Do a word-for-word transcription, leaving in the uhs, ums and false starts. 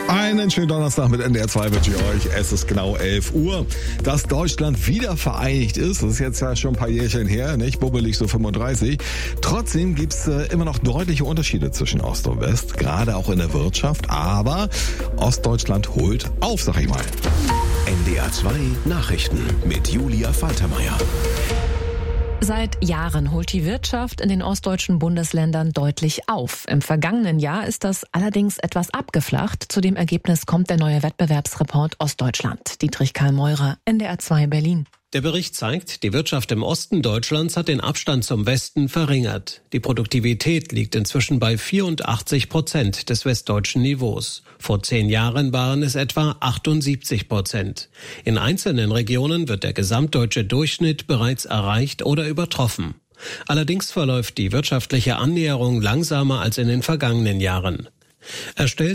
Einen schönen Donnerstag mit N D R zwei wünsche ich euch. Es ist genau elf Uhr. Dass Deutschland wieder vereinigt ist, das ist jetzt ja schon ein paar Jährchen her, nicht? Bubbelig so fünfunddreißig. Trotzdem gibt's äh, immer noch deutliche Unterschiede zwischen Ost und West, gerade auch in der Wirtschaft. Aber Ostdeutschland holt auf, sag ich mal. N D R zwei Nachrichten mit Julia Faltermeier. Seit Jahren holt die Wirtschaft in den ostdeutschen Bundesländern deutlich auf. Im vergangenen Jahr ist das allerdings etwas abgeflacht. Zu dem Ergebnis kommt der neue Wettbewerbsreport Ostdeutschland. Dietrich Karl Meurer, N D R zwei Berlin. Der Bericht zeigt, die Wirtschaft im Osten Deutschlands hat den Abstand zum Westen verringert. Die Produktivität liegt inzwischen bei vierundachtzig Prozent des westdeutschen Niveaus. Vor zehn Jahren waren es etwa achtundsiebzig Prozent. In einzelnen Regionen wird der gesamtdeutsche Durchschnitt bereits erreicht oder übertroffen. Allerdings verläuft die wirtschaftliche Annäherung langsamer als in den vergangenen Jahren. Erstellt